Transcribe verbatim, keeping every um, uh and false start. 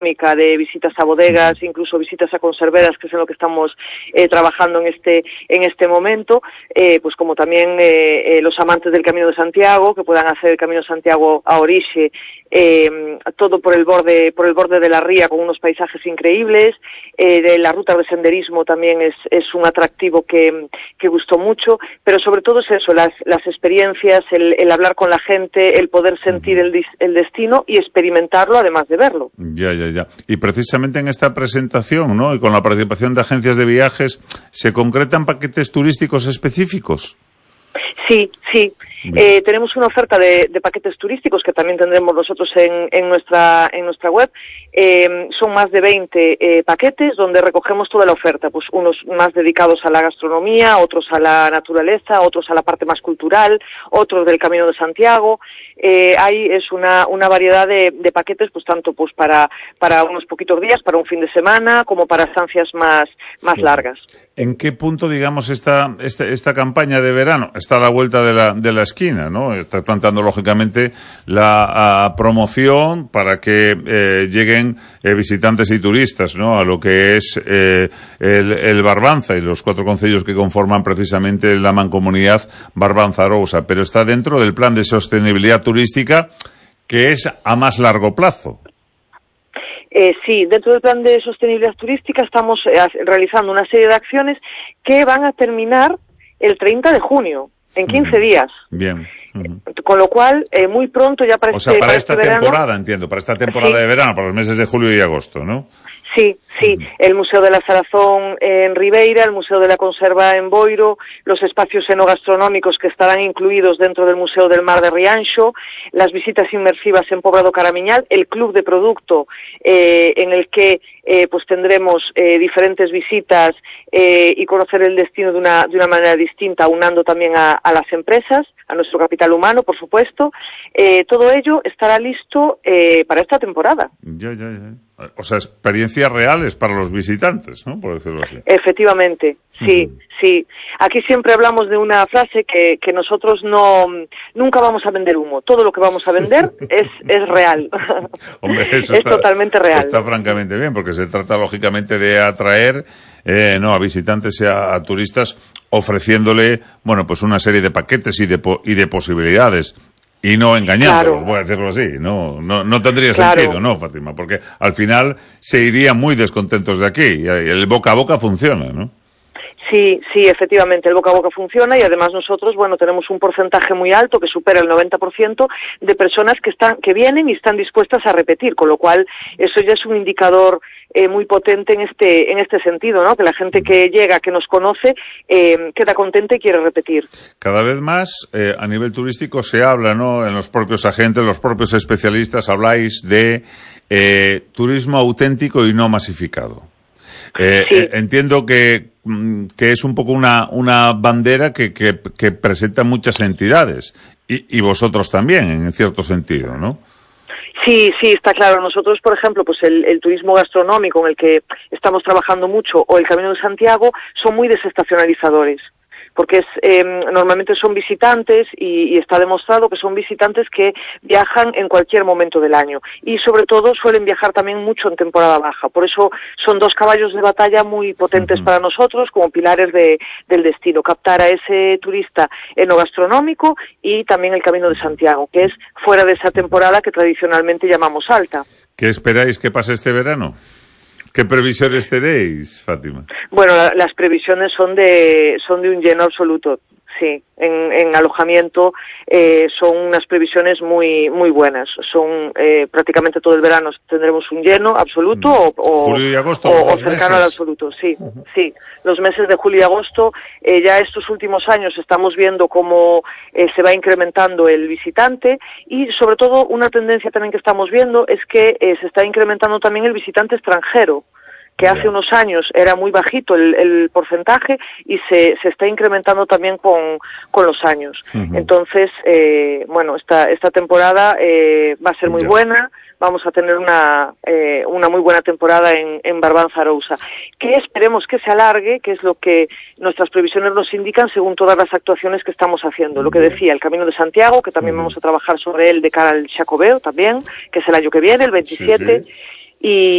de visitas a bodegas, incluso visitas a conserveras, que es en lo que estamos eh, trabajando en este en este momento, eh, pues como también eh, eh, los amantes del Camino de Santiago, que puedan hacer el Camino de Santiago a Orixe, eh, todo por el borde por el borde de la ría, con unos paisajes increíbles. Eh, de la ruta de senderismo también es es un atractivo que que gustó mucho, pero sobre todo es eso, las las experiencias, el, el hablar con la gente, el poder sentir el, el destino y experimentarlo además de verlo. Ya, ya, ya. Y precisamente en esta presentación, ¿no?, y con la participación de agencias de viajes, ¿se concretan paquetes turísticos específicos? Sí, sí. Eh, tenemos una oferta de, de paquetes turísticos que también tendremos nosotros en, en nuestra en nuestra web. Eh, son más de veinte eh, paquetes donde recogemos toda la oferta, pues unos más dedicados a la gastronomía, otros a la naturaleza, otros a la parte más cultural, otros del Camino de Santiago. Eh, hay es una una variedad de, de paquetes, pues tanto pues para para unos poquitos días, para un fin de semana, como para estancias más más largas. ¿En qué punto, digamos, esta esta, esta campaña de verano está a la vuelta de la de la esquina, ¿no? Está planteando lógicamente la a, promoción para que eh, lleguen eh, visitantes y turistas, ¿no?, a lo que es eh, el, el Barbanza y los cuatro concellos que conforman precisamente la mancomunidad Barbanza-Arousa, pero está dentro del plan de sostenibilidad turística, que es a más largo plazo. Eh, sí, dentro del plan de sostenibilidad turística estamos eh, realizando una serie de acciones que van a terminar el treinta de junio, en quince uh-huh. días. Bien. Uh-huh. Con lo cual, eh, muy pronto ya para o este sea, para, para esta este temporada, verano, entiendo, para esta temporada sí. de verano, para los meses de julio y agosto, ¿no? Sí, sí, el Museo de la Salazón en Ribeira, el Museo de la Conserva en Boiro, los espacios enogastronómicos que estarán incluidos dentro del Museo del Mar de Rianxo, las visitas inmersivas en Pobrado Caramiñal, el Club de Producto, eh, en el que eh, pues tendremos eh, diferentes visitas eh, y conocer el destino de una de una manera distinta, aunando también a, a las empresas, a nuestro capital humano, por supuesto. Eh, todo ello estará listo eh, para esta temporada. Ya, ya, ya. O sea, experiencias reales para los visitantes, ¿no?, por decirlo así. Efectivamente, sí, uh-huh. sí. Aquí siempre hablamos de una frase que, que nosotros no nunca vamos a vender humo. Todo lo que vamos a vender es, es real. Hombre, eso es está, totalmente real. Está francamente bien, porque se trata lógicamente de atraer eh, no a visitantes y a, a turistas, ofreciéndole, bueno, pues una serie de paquetes y de, po- y de posibilidades. Y no engañándolos, claro. Voy a decirlo así. No, no, no tendría claro. sentido, ¿no, Fátima? Porque al final se irían muy descontentos de aquí. Y el boca a boca funciona, ¿no? Sí, sí, efectivamente, el boca a boca funciona y además nosotros, bueno, tenemos un porcentaje muy alto que supera el noventa por ciento de personas que están, que vienen y están dispuestas a repetir, con lo cual eso ya es un indicador eh, muy potente en este, en este sentido, ¿no? Que la gente que llega, que nos conoce, eh, queda contenta y quiere repetir. Cada vez más, eh, a nivel turístico se habla, ¿no?, en los propios agentes, los propios especialistas, habláis de eh, turismo auténtico y no masificado. Eh, sí. eh, entiendo que, que es un poco una, una bandera que, que, que presentan muchas entidades y, y vosotros también, en cierto sentido, ¿no? Sí, sí, está claro. Nosotros, por ejemplo, pues el, el turismo gastronómico en el que estamos trabajando mucho, o el Camino de Santiago, son muy desestacionalizadores. Porque es, eh, normalmente son visitantes y, y está demostrado que son visitantes que viajan en cualquier momento del año y sobre todo suelen viajar también mucho en temporada baja. Por eso son dos caballos de batalla muy potentes uh-huh. para nosotros como pilares de, del destino, captar a ese turista enogastronómico y también el Camino de Santiago, que es fuera de esa temporada que tradicionalmente llamamos alta. ¿Qué esperáis que pase este verano? ¿Qué previsiones tenéis, Fátima? Bueno, la, las previsiones son de son de un lleno absoluto, sí. En, en alojamiento eh, son unas previsiones muy muy buenas. Son eh, prácticamente todo el verano tendremos un lleno absoluto o, o, julio y agosto, o, o cercano al absoluto, sí, uh-huh. sí. Los meses de julio y agosto, eh, ya estos últimos años estamos viendo cómo eh, se va incrementando el visitante y sobre todo una tendencia también que estamos viendo es que eh, se está incrementando también el visitante extranjero, que hace unos años era muy bajito el, el porcentaje y se, se está incrementando también con, con los años. Uh-huh. Entonces, eh, bueno, esta, esta temporada eh, va a ser muy yeah. buena, vamos a tener una, eh, una muy buena temporada en, en Barbanza-Arousa, que esperemos que se alargue, que es lo que nuestras previsiones nos indican según todas las actuaciones que estamos haciendo. Lo que decía, el Camino de Santiago, que también uh-huh. vamos a trabajar sobre él de cara al Xacobeo también, que es el año que viene, el veintisiete, sí, sí. y